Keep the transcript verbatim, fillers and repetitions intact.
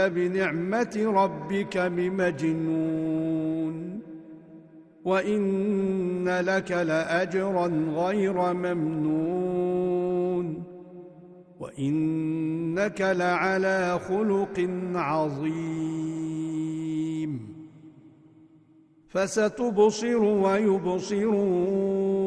بنعمة ربك بمجنون وإن لك لأجرا غير ممنون وإنك لعلى خلق عظيم فستبصر ويبصرون